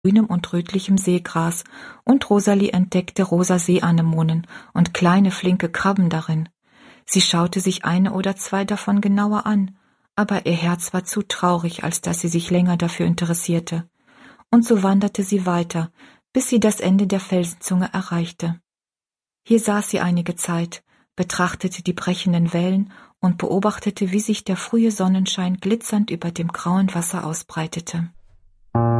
grünem und rötlichem Seegras, und Rosalie entdeckte rosa Seeanemonen und kleine flinke Krabben darin. Sie schaute sich eine oder zwei davon genauer an, aber ihr Herz war zu traurig, als dass sie sich länger dafür interessierte. Und so wanderte sie weiter, bis sie das Ende der Felsenzunge erreichte. Hier saß sie einige Zeit, betrachtete die brechenden Wellen und beobachtete, wie sich der frühe Sonnenschein glitzernd über dem grauen Wasser ausbreitete.